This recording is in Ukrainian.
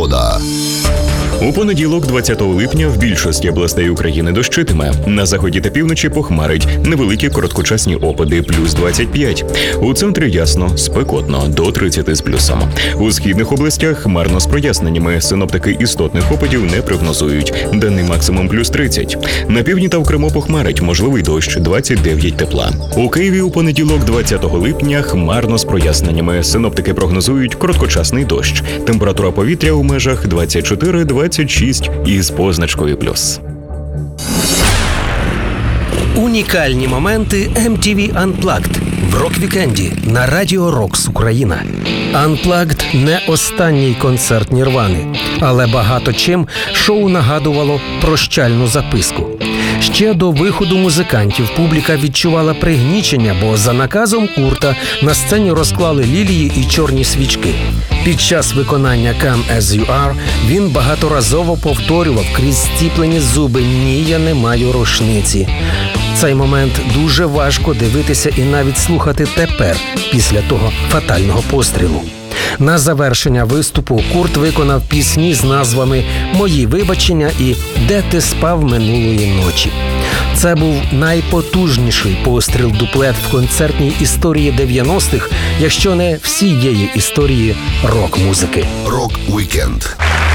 погода. У понеділок, 20 липня, в більшості областей України дощитиме. На заході та півночі похмарить, невеликі короткочасні опади, плюс 25. У центрі ясно, спекотно, до 30 з плюсом. У східних областях хмарно з проясненнями, синоптики істотних опадів не прогнозують. Денний максимум плюс 30. На півдні та в Криму похмарить, можливий дощ, 29 тепла. У Києві у понеділок, 20 липня, хмарно з проясненнями, синоптики прогнозують короткочасний дощ. Температура повітря у межах 24-26 із позначкою плюс. Унікальні моменти MTV Unplugged в рок-вікенді на Радіо Рокс Україна. Unplugged – не останній концерт Нірвани, але багато чим шоу нагадувало прощальну записку. Ще до виходу музикантів публіка відчувала пригнічення, бо за наказом Курта на сцені розклали лілії і чорні свічки. Під час виконання «Come As You Are» він багаторазово повторював крізь стіплені зуби «Ні, я не маю рушниці». Цей момент дуже важко дивитися і навіть слухати тепер, після того фатального пострілу. На завершення виступу Курт виконав пісні з назвами «Мої вибачення» і «Де ти спав минулої ночі». Це був найпотужніший постріл-дуплет в концертній історії 90-х, якщо не всієї історії рок-музики. Рок-вікенд.